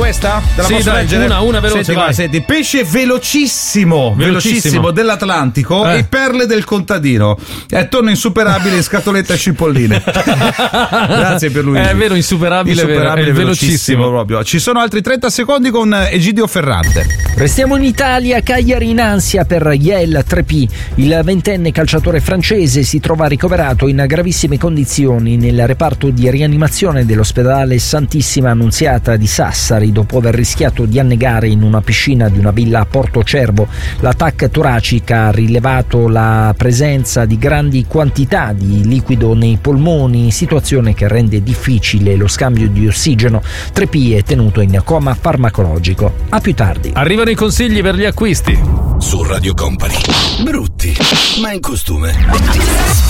questa? Te la posso leggere? Una veloce. Senti, vai. Senti, pesce velocissimo dell'Atlantico e perle del contadino. È tonno insuperabile in scatoletta e cipolline. Grazie per lui. È vero, insuperabile, velocissimo proprio. Ci sono altri 30 secondi con Egidio Ferrante. Restiamo in Italia, Cagliari in ansia per Yael Trepy. Il ventenne calciatore francese si trova ricoverato in gravissime condizioni nel reparto di rianimazione dell'ospedale Santissima Annunziata di Sassari dopo aver rischiato di annegare in una piscina di una villa a Porto Cervo. La TAC toracica ha rilevato la presenza di grandi quantità di liquido nei polmoni, situazione che rende difficile lo scambio di ossigeno. Trepy è tenuto in coma farmacologico. A più tardi. Arrivano i consigli per gli acquisti su Radio Company. Brutti, ma in costume.